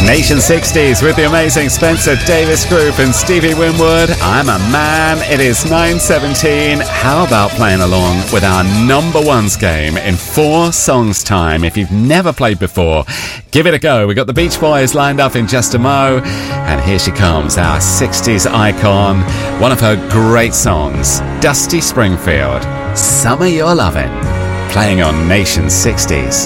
Nation 60s with the amazing Spencer Davis Group and Stevie Winwood. I'm a man. It is 9:17. How about playing along with our number ones game in 4 songs time? If you've never played before, give it a go. We've got the Beach Boys lined up in just a mo. And here she comes, our 60s icon. One of her great songs, Dusty Springfield, Summer You're Lovin', playing on Nation 60s.